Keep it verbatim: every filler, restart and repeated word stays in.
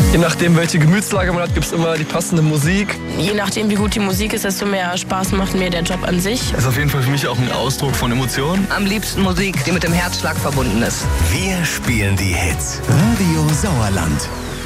Je nachdem, welche Gemütslage man hat, gibt es immer die passende Musik. Je nachdem, wie gut die Musik ist, desto mehr Spaß macht mir der Job an sich. Das ist auf jeden Fall für mich auch ein Ausdruck von Emotionen. Am liebsten Musik, die mit dem Herzschlag verbunden ist. Wir spielen die Hits. Radio Sauerland.